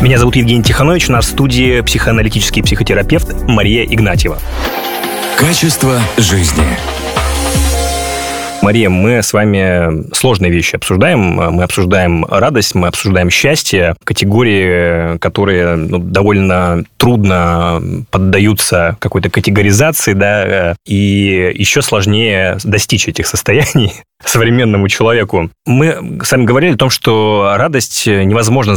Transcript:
Меня зовут Евгений Тихонович, у нас в студии психоаналитический психотерапевт Мария Игнатьева. Качество жизни. Мария, мы с вами сложные вещи обсуждаем. Мы обсуждаем радость, мы обсуждаем счастье. Категории, которые довольно трудно поддаются какой-то категоризации, да, и еще сложнее достичь этих состояний современному человеку. Мы с вами говорили о том, что радость невозможно